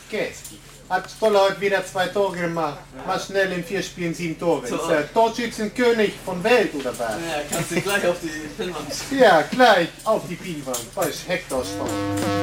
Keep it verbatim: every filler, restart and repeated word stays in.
Käski. Hat Stoller heute wieder zwei Tore gemacht. Mal schnell in vier Spielen sieben Tore. Ist der Torschützenkönig von Welt oder was? Ja, kannst du gleich auf die Pinnwand. Ja, gleich auf die Pinnwand. Da ist Hector Stoll.